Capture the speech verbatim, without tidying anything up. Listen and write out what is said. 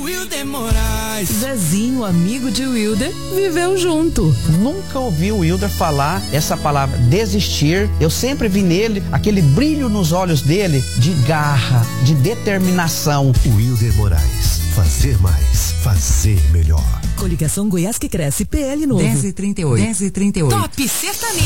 Wilder Moraes. Zezinho, amigo de Wilder, viveu junto. Nunca ouvi o Wilder falar essa palavra desistir. Eu sempre vi nele aquele brilho nos olhos dele de garra, de determinação. Wilder Moraes, fazer mais, fazer melhor. Coligação Goiás que Cresce, P L novo. dez e trinta e oito. dez e trinta e oito. Top Sertanejo.